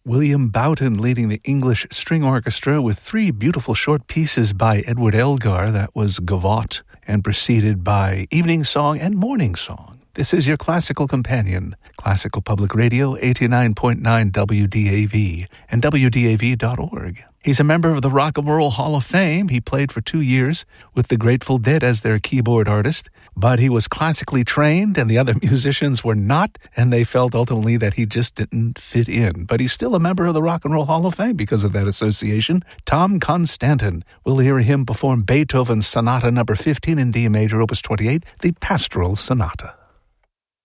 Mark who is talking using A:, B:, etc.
A: William Boughton leading the English String Orchestra with three beautiful short pieces by Edward Elgar. That was Gavotte, and preceded by Evening Song and Morning Song. This is your classical companion, Classical Public Radio, 89.9 WDAV and WDAV.org. He's a member of the Rock and Roll Hall of Fame. He played for 2 years with the Grateful Dead as their keyboard artist, but he was classically trained and the other musicians were not, and they felt ultimately that he just didn't fit in. But he's still a member of the Rock and Roll Hall of Fame because of that association. Tom Constantin. We'll hear him perform Beethoven's Sonata No. 15 in D major, Opus 28, the Pastoral Sonata.